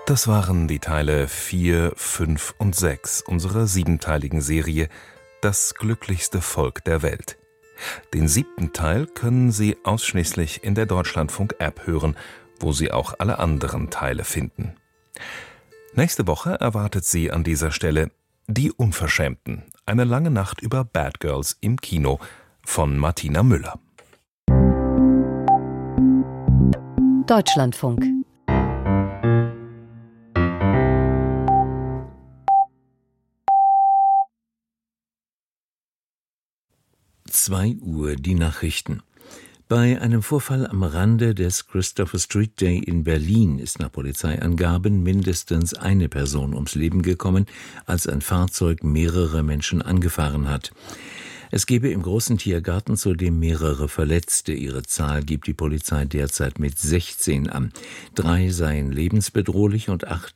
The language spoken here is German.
Das waren die Teile 4, 5 und 6 unserer 7-teiligen Serie »Das glücklichste Volk der Welt«. Den 7. Teil können Sie ausschließlich in der Deutschlandfunk-App hören, wo Sie auch alle anderen Teile finden. Nächste Woche erwartet Sie an dieser Stelle »Die Unverschämten«, eine lange Nacht über Bad Girls im Kino von Martina Müller. Deutschlandfunk. Uhr die Nachrichten. Bei einem Vorfall am Rande des Christopher Street Day in Berlin ist nach Polizeiangaben mindestens eine Person ums Leben gekommen, als ein Fahrzeug mehrere Menschen angefahren hat. Es gebe im großen Tiergarten zudem mehrere Verletzte. Ihre Zahl gibt die Polizei derzeit mit 16 an. 3 seien lebensbedrohlich und 8